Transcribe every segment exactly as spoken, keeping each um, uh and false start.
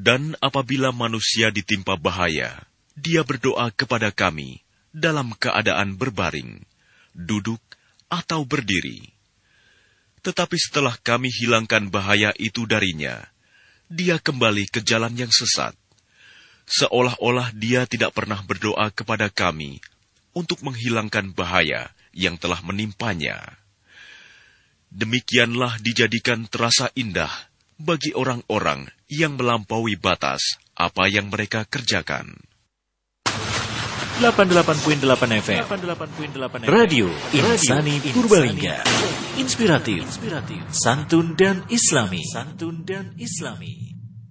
Dan apabila manusia ditimpa bahaya, dia berdoa kepada kami dalam keadaan berbaring, duduk, atau berdiri. Tetapi setelah kami hilangkan bahaya itu darinya, dia kembali ke jalan yang sesat, seolah-olah dia tidak pernah berdoa kepada kami untuk menghilangkan bahaya yang telah menimpanya. Demikianlah dijadikan terasa indah bagi orang-orang yang melampaui batas apa yang mereka kerjakan. delapan puluh delapan koma delapan F M Radio Insani Purbalingga. Inspiratif, santun dan islami. Santun dan islami.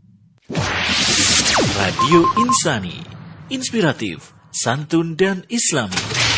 Radio Insani, inspiratif, santun dan islami.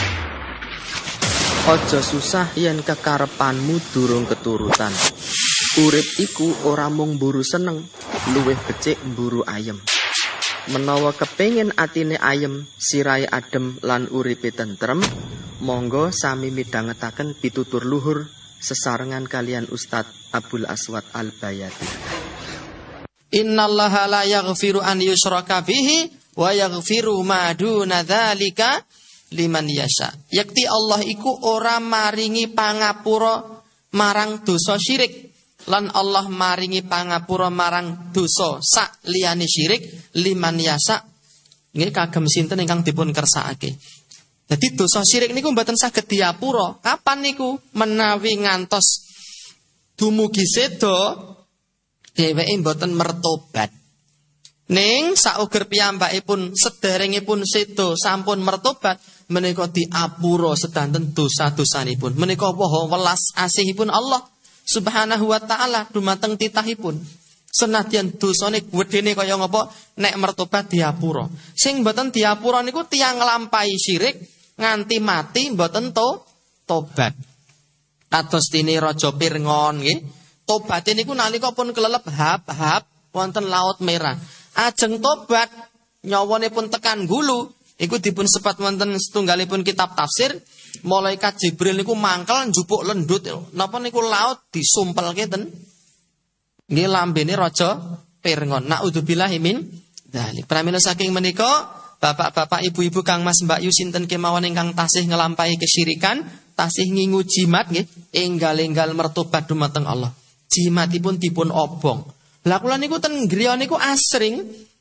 Ojo susah yen kekarepanmu durung keturutan. Urip iku ora mung mburu seneng, luwih becik mburu ayem. Menawa kepengin atine ayem, sirahe adem lan uripe tentrem, monggo sami midhangetaken pitutur luhur sesarengan kalian Ustadz Abdul Aswad Al-Bayati. Innallaha la yaghfiru an yushraka bihi wa yaghfiru ma duna dzalika liman yasha. Yakti Allah iku ora maringi pangapura marang dosa syirik. Lan Allah maringi pangapura marang dosa sak liyane syirik liman yasa nggih kagem sinten ingkang dipun kersakake. Dadi dosa syirik niku mboten saged diapura. Kapan niku? Menawi ngantos dumugi seda dheweke mboten mertobat. Ning sauger piyambakipun sederengipun seda sampun mertobat menika diapura sedanten dosa-dosanipun. Menika woh welas asihipun Allah Subhanahu wa ta'ala dumateng titahipun. Senadyan dosane gedene kaya ngapa nek mertobat diapura. Sing mboten diapura niku tiyang nglampahi syirik nganti mati mboten to tobat. Kados dene Raja Pirngon nggih. Tobate niku nalika pun kelelep hap-hap wonten Laut Merah. Ajeng tobat nyawanipun tekan gulu iku dipun sebat wonten setunggalipun kitab tafsir. Malaikat Jibril niku mangkel njupuk lendut napa niku laut disumpelke ten nggih lambene Raja Pirngon. Naudzubillahi min dzalik. Pramila saking menika bapak-bapak ibu-ibu Kang Mas Mbak Yu sinten kemawon ingkang tasih nglampahi kesyirikan, tasih ngingu jimat nggih, enggal-enggal mertobat dumateng Allah. Jimatipun dipun obong. Lah kula niku ten griya niku asring